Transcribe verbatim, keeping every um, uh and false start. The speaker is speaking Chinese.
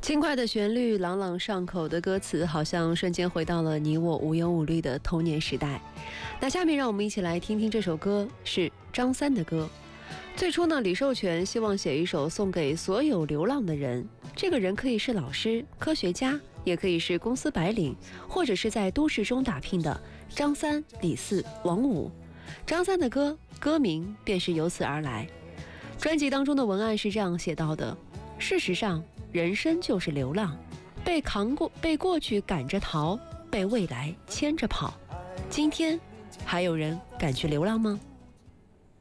轻快的旋律，朗朗上口的歌词，好像瞬间回到了你我无忧无虑的童年时代。那下面让我们一起来听听这首歌，是张三的歌。最初呢，李寿全希望写一首送给所有流浪的人，这个人可以是老师、科学家，也可以是公司白领，或者是在都市中打拼的张三、李四、王五。张三的歌，歌名便是由此而来。专辑当中的文案是这样写到的：事实上，人生就是流浪，被扛过，被过去赶着逃，被未来牵着跑。今天还有人敢去流浪吗？